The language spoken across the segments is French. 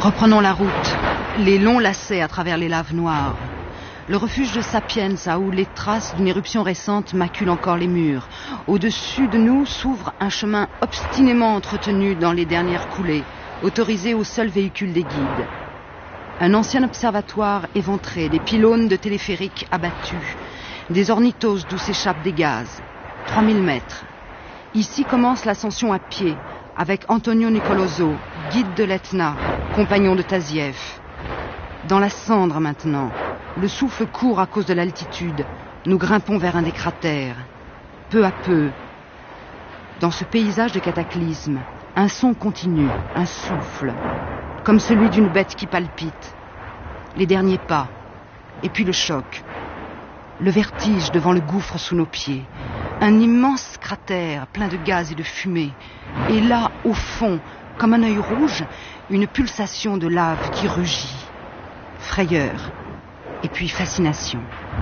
Reprenons la route, les longs lacets à travers les laves noires. Le refuge de Sapienza, où les traces d'une éruption récente maculent encore les murs. Au-dessus de nous s'ouvre un chemin obstinément entretenu dans les dernières coulées, autorisé au seul véhicule des guides. Un ancien observatoire éventré, des pylônes de téléphériques abattus, des ornithos d'où s'échappent des gaz. 3000 mètres. Ici commence l'ascension à pied, avec Antonio Nicoloso, guide de l'Etna, compagnon de Taziev. Dans la cendre maintenant, le souffle court à cause de l'altitude. Nous grimpons vers un des cratères. Peu à peu, dans ce paysage de cataclysme, un son continu, un souffle, comme celui d'une bête qui palpite. Les derniers pas, et puis le choc. Le vertige devant le gouffre sous nos pieds. Un immense cratère plein de gaz et de fumée. Et là, au fond, comme un œil rouge, une pulsation de lave qui rugit. Frayeur, et puis fascination.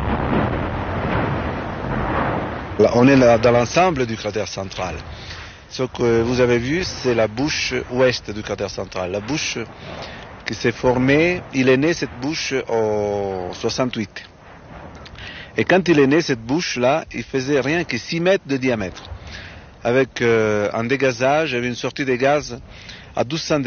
Là, on est là dans l'ensemble du cratère central. Ce que vous avez vu, c'est la bouche ouest du cratère central. La bouche qui s'est formée, il est né cette bouche en 68. Et quand il est né, cette bouche-là, il faisait rien que 6 mètres de diamètre. Avec un dégazage, il y avait une sortie de gaz à 1200